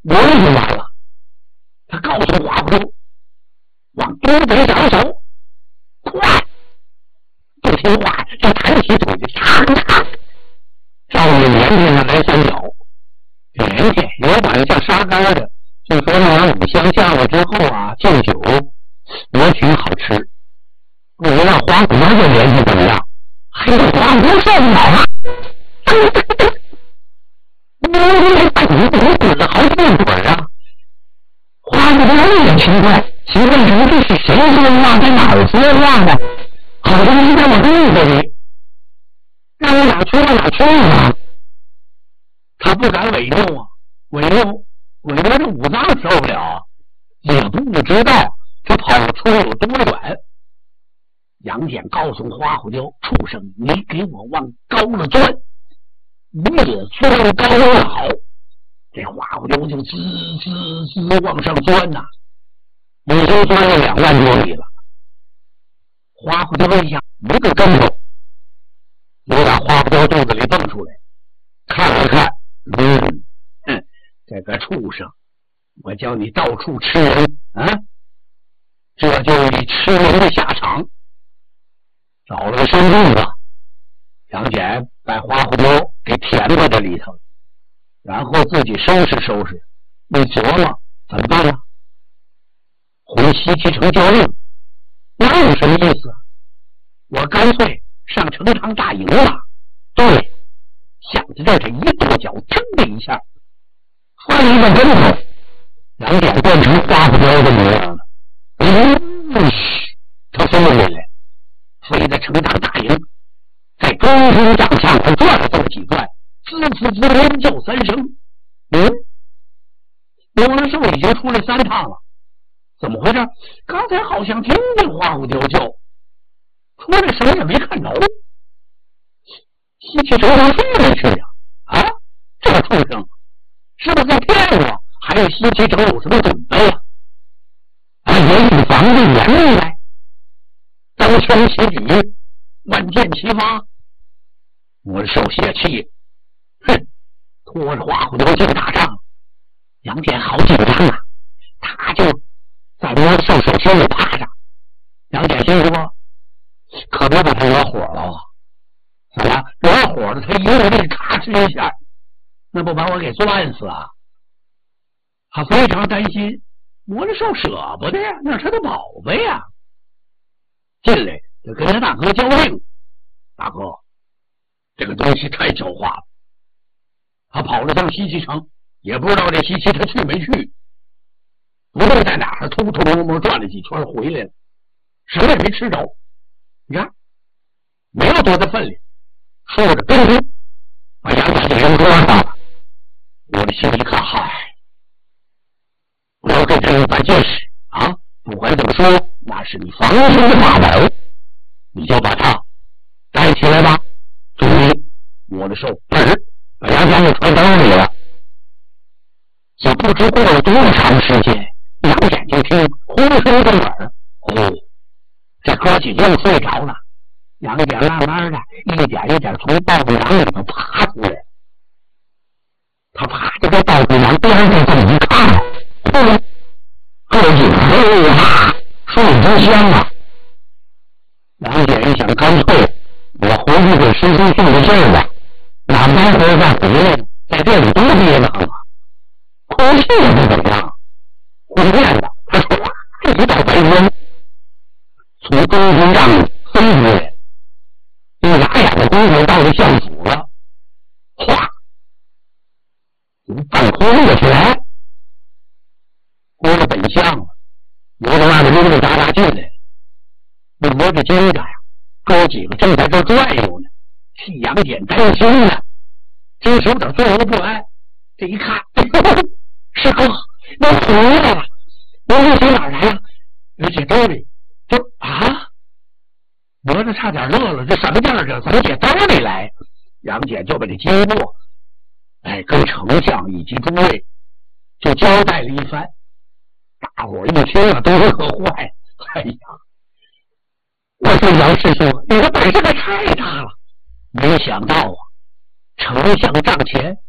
我就完了。他告诉花不中，往东北上手，快！不听话，就抬起腿就嚓！照着连天上来3脚。连天有把像沙干的，就说那5香下了之后啊，敬酒也挺好吃。不知道花骨这连天怎么样？还有花骨受不了了。你滚了好几滚啊！花骨朵也奇怪什么这是谁说话，在哪儿说话呢？好像是在我肚子里，让我哪去哪去啊？他不敢违拗啊，违拗这五脏受不了啊，也不知道他跑出有多远。杨戬告诉花虎雕：“畜生，你给我往高了钻，越钻高越好。”这花虎雕就滋往上钻呐，已经钻了2万多里了。花虎雕一下一个跟头，就把花虎雕肚子里蹦出来，看了看，这个畜生，我叫你到处吃人啊！这就是你吃人的下场。找了个深洞子，杨戬把花虎雕给填在这里头，然后自己收拾。你琢磨怎么办呢？回西岐城交令，那有什么意思？我干脆上城场打赢了。对，想在这一跺脚，腾的一下，翻一个跟头，杨戬变成花虎雕的模样了。他飞下来，飞到城场打赢，在中军帐上他转了这么几转，滋连叫3声。罗文寿已经出来3趟了，怎么回事？刚才好像听见花虎雕叫，出来什么也没看着。西岐城上去了去呀！啊，这个畜生是不是在骗我？还有西岐城有什么准备啊？也以防着严来，刀枪齐举，万箭齐发。我受泄气，拖着花虎雕就打仗。杨戬好紧张啊，他就在罗寿手心里趴着。杨戬心说：可别把他惹火了啊！怎么惹火了？他一用力咔哧一下，那不把我给攥死啊？他非常担心，魔力兽舍不得呀，那是他的宝贝呀。进来就跟他大哥交令：大哥，这个东西太狡猾了。他跑了趟西岐城，也不知道这西岐他去没去，不会在哪儿偷摸转了几圈回来了，什么也没吃着。你看，没有多大分量，说着跟着把杨戬就扔桌上了。我的心里看，嗨，我要给这一把见识啊！不管怎么说，那是你防身的法宝，你就把它带起来吧。注意，我的手把杨戬给揣兜里了。也不知过了多长时间，杨戬就听呼声动耳，这哥几又睡着了。杨戬慢慢的一点一点从稻谷囊里头爬出来。他爬到这稻谷囊边上这么一看，这影子啊，睡真香啊！杨戬一想，干脆我回去给师兄训个劲儿吧，哪待会儿再回来呢？在这里多憋得慌啊！空气也不怎么样，忽然的，他唰一道白烟从中军帐里飞出来，一眨眼的功夫到了相府了，哗，半空了起来，回了本相了，由着外面溜溜达达进来，那摸着惊着呀，哥几个正在这转悠呢，替杨戬担心呢，真是有点坐立不安。这一看，师哥，你回来了，你从哪儿来呀？解兜里就哪吒差点乐了，这什么劲儿？这怎么解兜里来？杨戬就把这经过，跟丞相以及诸位就交代了一番。大伙一听啊，都乐坏了。哎呀，我说杨师兄，你的本事可太大了！没想到啊，丞相帐前